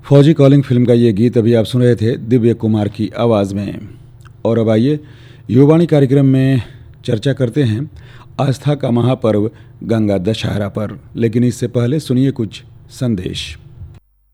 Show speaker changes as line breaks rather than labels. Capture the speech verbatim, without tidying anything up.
फौजी calling film का ये गीत अभी आप सुन रहे थे दिव्य कुमार की आवाज़ में। और अब आइए युवाणी कार्यक्रम में चर्चा करते हैं आस्था का महापर्व गंगा दशहरा पर, लेकिन इससे पहले सुनिए कुछ संदेश।